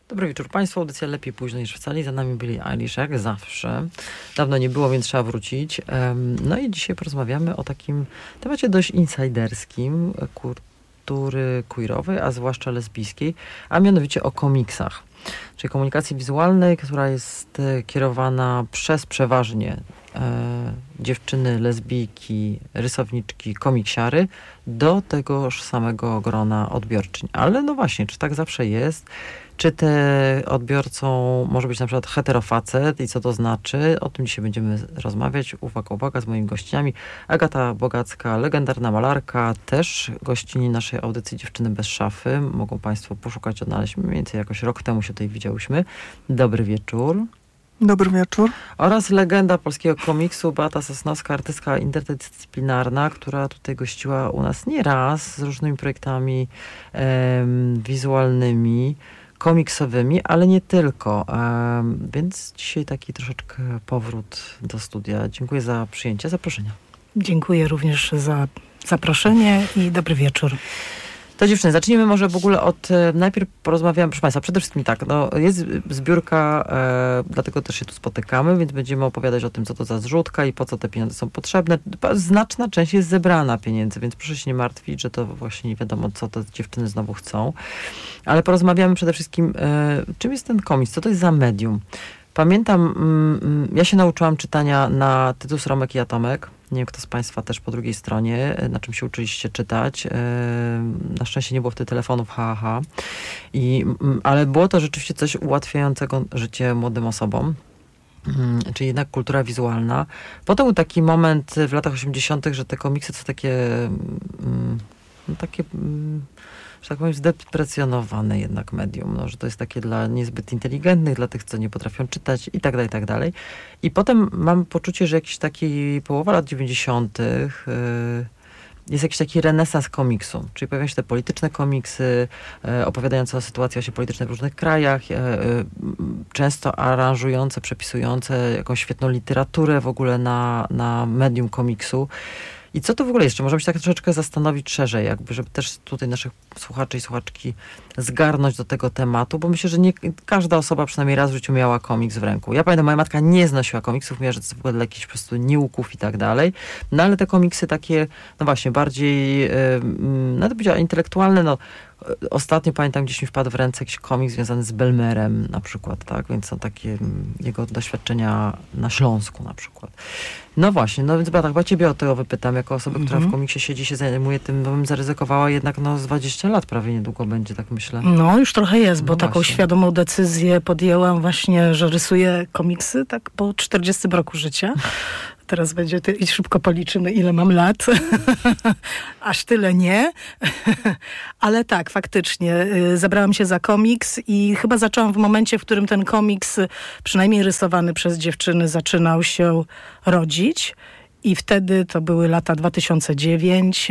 Dobry wieczór Państwu. Audycja Lepiej późno niż wcale. Za nami byli Eilish, jak zawsze. Dawno nie było, więc trzeba wrócić. No i dzisiaj porozmawiamy o takim temacie dość insiderskim kultury queerowej, a zwłaszcza lesbijskiej, a mianowicie o komiksach. Czyli komunikacji wizualnej, która jest kierowana przez przeważnie dziewczyny, lesbijki, rysowniczki, komiksiary do tegoż samego grona odbiorczyń. Ale no właśnie, czy tak zawsze jest? Czy odbiorcą może być na przykład heterofacet i co to znaczy? O tym dzisiaj będziemy rozmawiać. Uwaga, z moimi gościniami. Agata Bogacka, legendarna malarka, też gościni naszej audycji Dziewczyny bez szafy. Mogą Państwo poszukać, odnaleźć. Mniej więcej jakoś rok temu się tutaj widziałyśmy. Dobry wieczór. Dobry wieczór. Oraz legenda polskiego komiksu, Beata Sosnowska, artystka interdyscyplinarna, która tutaj gościła u nas nie raz z różnymi projektami wizualnymi, komiksowymi, ale nie tylko. Więc dzisiaj taki troszeczkę powrót do studia. Dziękuję za przyjęcie zaproszenia. Dziękuję również za zaproszenie i dobry wieczór. To dziewczyny, zacznijmy może w ogóle najpierw porozmawiamy, proszę Państwa, przede wszystkim tak, jest zbiórka, dlatego też się tu spotykamy, więc będziemy opowiadać o tym, co to za zrzutka i po co te pieniądze są potrzebne. Znaczna część jest zebrana pieniędzy, więc proszę się nie martwić, że to właśnie nie wiadomo, co te dziewczyny znowu chcą. Ale porozmawiamy przede wszystkim, czym jest ten komiks, co to jest za medium. Pamiętam, ja się nauczyłam czytania na Tytus, Romek i Atomek. Nie wiem, kto z Państwa też po drugiej stronie, na czym się uczyliście czytać. Na szczęście nie było wtedy telefonów, ale było to rzeczywiście coś ułatwiającego życie młodym osobom. Czyli jednak kultura wizualna. Potem był taki moment w latach 80., że te komiksy to takie że tak powiem, zdeprecjonowane jednak medium, że to jest takie dla niezbyt inteligentnych, dla tych, co nie potrafią czytać i tak dalej, i tak dalej. I potem mam poczucie, że jakiś taki połowa lat 90. Jest jakiś taki renesans komiksu, czyli pojawiają się te polityczne komiksy, opowiadające o sytuacji właśnie politycznej w różnych krajach, często aranżujące, przepisujące jakąś świetną literaturę w ogóle na medium komiksu. I co to w ogóle jest? Czy możemy się tak troszeczkę zastanowić szerzej, jakby, żeby też tutaj naszych słuchaczy i słuchaczki zgarnąć do tego tematu, bo myślę, że nie każda osoba przynajmniej raz w życiu miała komiks w ręku. Ja pamiętam, moja matka nie znosiła komiksów, mówiła, że to jest w ogóle dla jakichś po prostu nieuków i tak dalej. No ale te komiksy takie, no właśnie, bardziej, no to powiedziała intelektualne, ostatnio pamiętam, gdzieś mi wpadł w ręce jakiś komiks związany z Belmerem na przykład, tak? Więc są takie jego doświadczenia na Śląsku na przykład. No właśnie, więc chyba ciebie o to wypytam, jako osoby, która w komiksie siedzi, się zajmuje tym, bo bym zaryzykowała jednak z 20 lat prawie niedługo będzie, tak myślę. No już trochę jest, bo taką właśnie świadomą decyzję podjęłam właśnie, że rysuję komiksy tak po 40 roku życia. Teraz będzie, i szybko policzymy, ile mam lat. Aż tyle nie. Ale tak, faktycznie, zabrałam się za komiks i chyba zaczęłam w momencie, w którym ten komiks, przynajmniej rysowany przez dziewczyny, zaczynał się rodzić. I wtedy, to były lata 2009,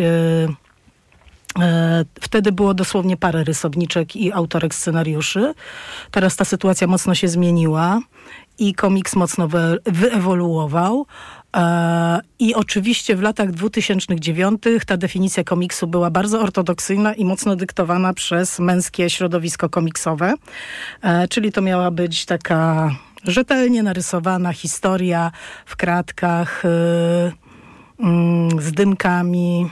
wtedy było dosłownie parę rysowniczek i autorek scenariuszy. Teraz ta sytuacja mocno się zmieniła i komiks mocno wyewoluował. I oczywiście w latach 2009 ta definicja komiksu była bardzo ortodoksyjna i mocno dyktowana przez męskie środowisko komiksowe. Czyli to miała być taka rzetelnie narysowana historia w kratkach, z dymkami.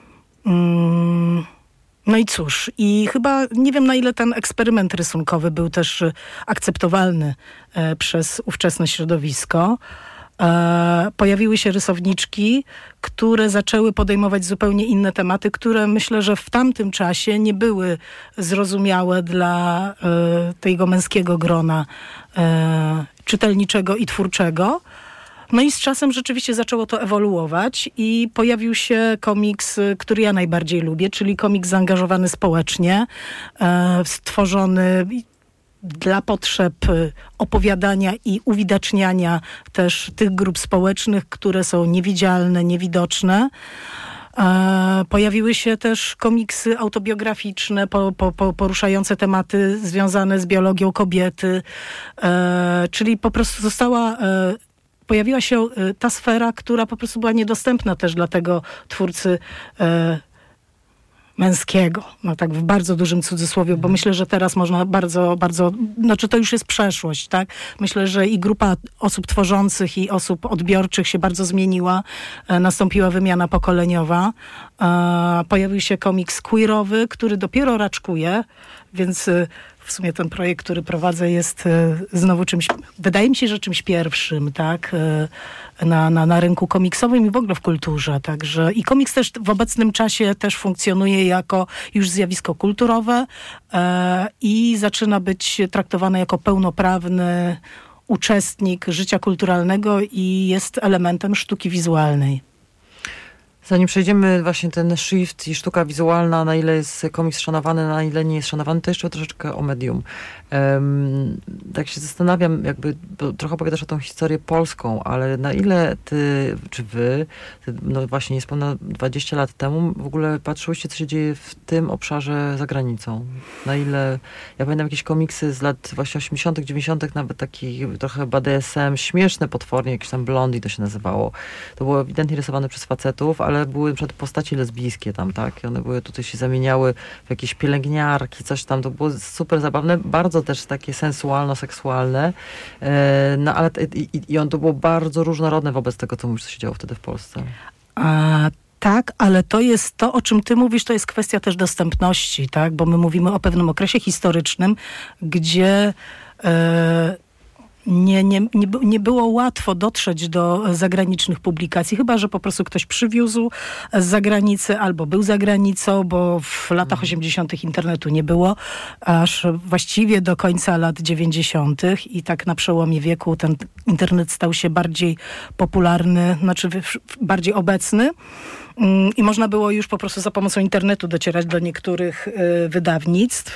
No i cóż, i chyba nie wiem, na ile ten eksperyment rysunkowy był też akceptowalny przez ówczesne środowisko. Pojawiły się rysowniczki, które zaczęły podejmować zupełnie inne tematy, które myślę, że w tamtym czasie nie były zrozumiałe dla tego męskiego grona czytelniczego i twórczego. No i z czasem rzeczywiście zaczęło to ewoluować i pojawił się komiks, który ja najbardziej lubię, czyli komiks zaangażowany społecznie, stworzony dla potrzeb opowiadania i uwidaczniania też tych grup społecznych, które są niewidzialne, niewidoczne. Pojawiły się też komiksy autobiograficzne, poruszające tematy związane z biologią kobiety, czyli po prostu pojawiła się ta sfera, która po prostu była niedostępna też dla tego twórcy męskiego. No tak w bardzo dużym cudzysłowie, bo myślę, że teraz można bardzo, znaczy to już jest przeszłość, tak? Myślę, że i grupa osób tworzących i osób odbiorczych się bardzo zmieniła. Nastąpiła wymiana pokoleniowa. Pojawił się komiks queerowy, który dopiero raczkuje, więc w sumie ten projekt, który prowadzę, jest znowu czymś, wydaje mi się, że czymś pierwszym, tak? Na rynku komiksowym i w ogóle w kulturze. Także i komiks też w obecnym czasie też funkcjonuje jako już zjawisko kulturowe i zaczyna być traktowany jako pełnoprawny uczestnik życia kulturalnego i jest elementem sztuki wizualnej. Zanim przejdziemy właśnie ten shift i sztuka wizualna, na ile jest komiks szanowany, na ile nie jest szanowany, to jeszcze troszeczkę o medium. Tak się zastanawiam, jakby trochę opowiadasz o tą historię polską, ale na ile ty, czy wy, no właśnie niespełna 20 lat temu w ogóle patrzyłyście, co się dzieje w tym obszarze za granicą? Na ile, ja pamiętam jakieś komiksy z lat właśnie 80., 90., nawet taki trochę BDSM, śmieszne potwornie, jakieś tam Blondie to się nazywało. To było ewidentnie rysowane przez facetów, ale były przed postaci lesbijskie tam, tak? I one były tutaj się zamieniały w jakieś pielęgniarki, coś tam. To było super zabawne, bardzo też takie sensualno-seksualne. No ale to było bardzo różnorodne wobec tego, co mówisz, co się działo wtedy w Polsce. Tak, ale to jest to, o czym ty mówisz, to jest kwestia też dostępności, tak? Bo my mówimy o pewnym okresie historycznym, gdzie nie było łatwo dotrzeć do zagranicznych publikacji, chyba że po prostu ktoś przywiózł z zagranicy albo był za granicą, bo w latach 80. internetu nie było, aż właściwie do końca lat 90. i tak na przełomie wieku ten internet stał się bardziej popularny, znaczy bardziej obecny. I można było już po prostu za pomocą internetu docierać do niektórych wydawnictw.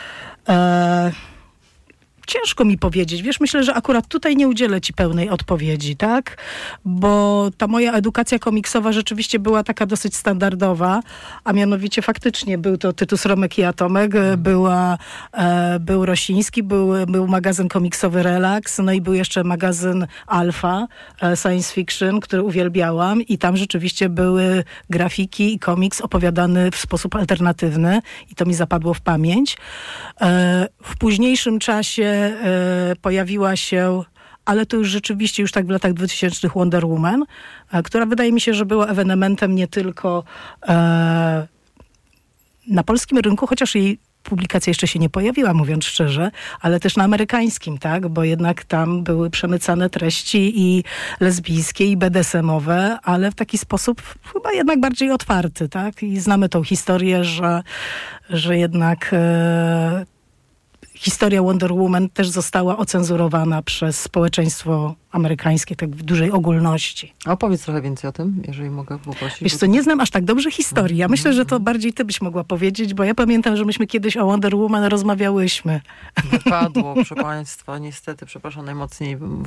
Ciężko mi powiedzieć. Wiesz, myślę, że akurat tutaj nie udzielę ci pełnej odpowiedzi, tak? Bo ta moja edukacja komiksowa rzeczywiście była taka dosyć standardowa, a mianowicie faktycznie był to Tytus, Romek i Atomek, był Rosiński, był magazyn komiksowy Relax, no i był jeszcze magazyn Alpha, Science Fiction, który uwielbiałam i tam rzeczywiście były grafiki i komiks opowiadany w sposób alternatywny i to mi zapadło w pamięć. W późniejszym czasie pojawiła się, ale to już rzeczywiście już tak w latach 2000 Wonder Woman, która wydaje mi się, że była ewenementem nie tylko na polskim rynku, chociaż jej publikacja jeszcze się nie pojawiła, mówiąc szczerze, ale też na amerykańskim, tak? Bo jednak tam były przemycane treści i lesbijskie, i BDSM-owe, ale w taki sposób chyba jednak bardziej otwarty, tak? I znamy tą historię, że jednak historia Wonder Woman też została ocenzurowana przez społeczeństwo amerykańskie, tak w dużej ogólności. A opowiedz trochę więcej o tym, jeżeli mogę poprosić. Wiesz co, nie znam aż tak dobrze historii. Ja myślę, że to bardziej ty byś mogła powiedzieć, bo ja pamiętam, że myśmy kiedyś o Wonder Woman rozmawiałyśmy. Wypadło, proszę państwa, niestety, przepraszam najmocniej.